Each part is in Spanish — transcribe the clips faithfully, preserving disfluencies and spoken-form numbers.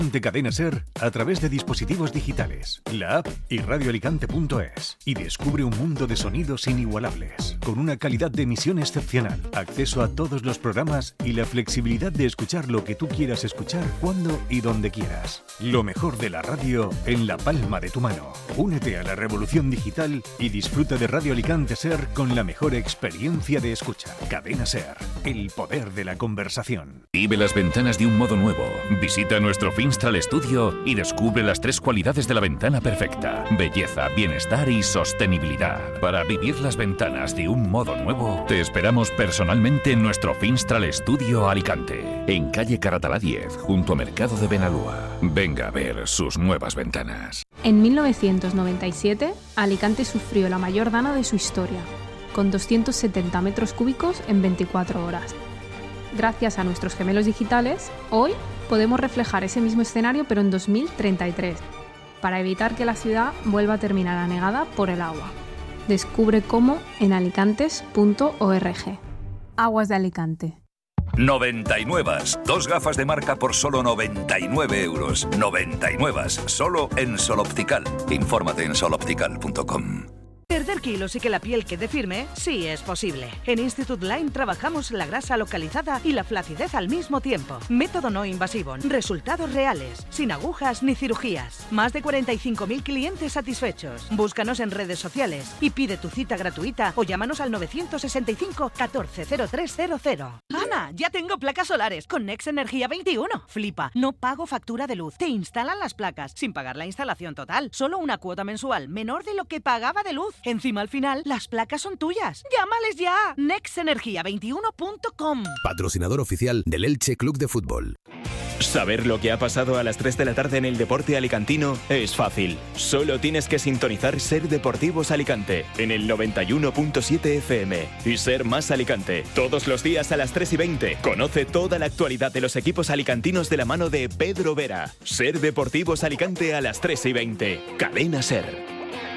de Cadena Ser a través de dispositivos digitales, la app y radio alicante punto es, y descubre un mundo de sonidos inigualables, con una calidad de emisión excepcional, acceso a todos los programas y la flexibilidad de escuchar lo que tú quieras escuchar cuando y donde quieras. Lo mejor de la radio en la palma de tu mano. Únete a la revolución digital y disfruta de Radio Alicante Ser con la mejor experiencia de escucha. Cadena Ser, el poder de la conversación. Vive las ventanas de un modo nuevo. Visita nuestro Finstral Studio y descubre las tres cualidades de la ventana perfecta: belleza, bienestar y sostenibilidad. Para vivir las ventanas de un modo nuevo, te esperamos personalmente en nuestro Finstral Studio Alicante, en calle Caratalá diez, junto a Mercado de Benalúa. Venga a ver sus nuevas ventanas. En mil novecientos noventa y siete, Alicante sufrió la mayor dana de su historia, con doscientos setenta metros cúbicos en veinticuatro horas. Gracias a nuestros gemelos digitales, hoy podemos reflejar ese mismo escenario pero en dos mil treinta y tres, para evitar que la ciudad vuelva a terminar anegada por el agua. Descubre cómo en alicantes punto org. Aguas de Alicante. noventa y nueve. Dos gafas de marca por solo noventa y nueve euros. noventa y nueve. Solo en Sol Optical. Infórmate en sol optical punto com. Perder kilos y que la piel quede firme, sí es posible. En Institute Line trabajamos la grasa localizada y la flacidez al mismo tiempo. Método no invasivo, resultados reales, sin agujas ni cirugías. Más de cuarenta y cinco mil clientes satisfechos. Búscanos en redes sociales y pide tu cita gratuita o llámanos al nueve seis cinco, catorce, cero tres cero cero. Ana, ya tengo placas solares con Nex Energía veintiuno. Flipa, no pago factura de luz. Te instalan las placas sin pagar la instalación total. Solo una cuota mensual menor de lo que pagaba de luz. Encima, al final, las placas son tuyas. ¡Llámales ya! nex energía veintiuno punto com. Patrocinador oficial del Elche Club de Fútbol. Saber lo que ha pasado a las tres de la tarde en el deporte alicantino es fácil. Solo tienes que sintonizar Ser Deportivos Alicante en el noventa y uno punto siete F M y Ser Más Alicante. Todos los días a las tres y veinte. Conoce toda la actualidad de los equipos alicantinos de la mano de Pedro Vera. Ser Deportivos Alicante a las tres y veinte. Cadena Ser.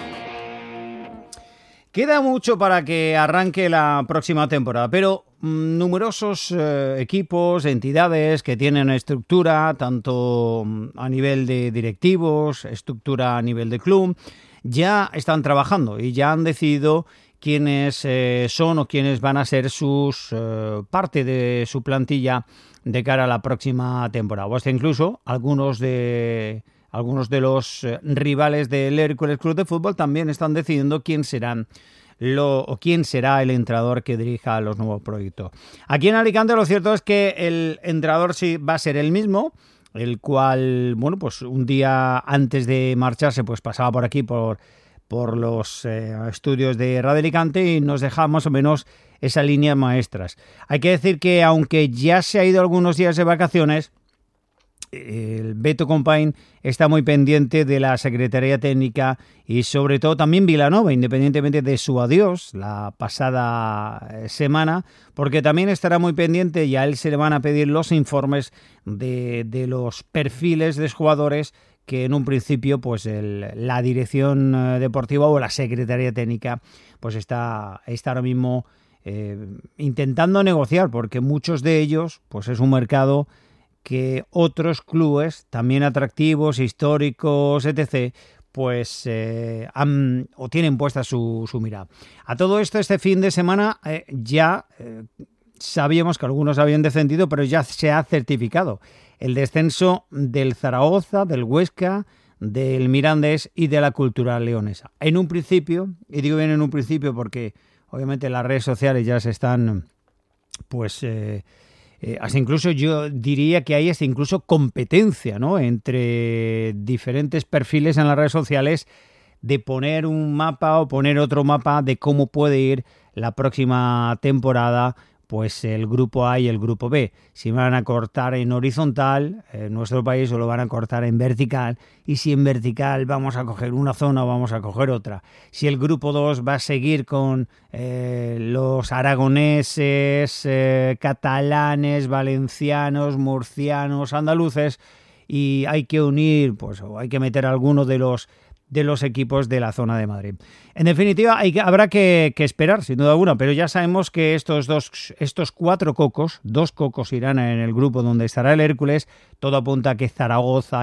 Queda mucho para que arranque la próxima temporada, pero mmm, numerosos eh, equipos, entidades que tienen estructura, tanto a nivel de directivos, estructura a nivel de club, ya están trabajando y ya han decidido quiénes eh, son o quiénes van a ser sus eh, parte de su plantilla de cara a la próxima temporada. O hasta incluso algunos de... Algunos de los eh, rivales del Hércules Club de Fútbol también están decidiendo quién serán lo, o quién será el entrenador que dirija los nuevos proyectos. Aquí en Alicante lo cierto es que el entrenador sí va a ser el mismo, el cual, bueno, pues un día antes de marcharse, pues pasaba por aquí por, por los eh, estudios de Radio Alicante y nos dejaba más o menos esas líneas maestras. Hay que decir que aunque ya se ha ido algunos días de vacaciones, el Beto Compain está muy pendiente de la Secretaría Técnica y sobre todo también Vilanova, independientemente de su adiós la pasada semana, porque también estará muy pendiente y a él se le van a pedir los informes de, de los perfiles de jugadores que en un principio pues el, la dirección deportiva o la Secretaría Técnica pues está, está ahora mismo eh, intentando negociar, porque muchos de ellos pues es un mercado que otros clubes, también atractivos, históricos, etcétera, pues eh, han o tienen puesta su, su mirada. A todo esto, este fin de semana eh, ya eh, sabíamos que algunos habían descendido, pero ya se ha certificado el descenso del Zaragoza, del Huesca, del Mirandés y de la Cultural Leonesa. En un principio, y digo bien en un principio porque obviamente las redes sociales ya se están, pues... Eh, Eh, hasta incluso yo diría que hay hasta incluso competencia, ¿no?, entre diferentes perfiles en las redes sociales de poner un mapa o poner otro mapa de cómo puede ir la próxima temporada pues el grupo A y el grupo B. Si van a cortar en horizontal, en nuestro país, o lo van a cortar en vertical, y si en vertical vamos a coger una zona o vamos a coger otra. Si el grupo dos va a seguir con eh, los aragoneses, eh, catalanes, valencianos, murcianos, andaluces, y hay que unir, pues o hay que meter algunos de los de los equipos de la zona de Madrid. En definitiva, hay que, habrá que, que esperar, sin duda alguna, pero ya sabemos que estos dos, estos cuatro cocos, dos cocos irán en el grupo donde estará el Hércules. Todo apunta a que Zaragoza,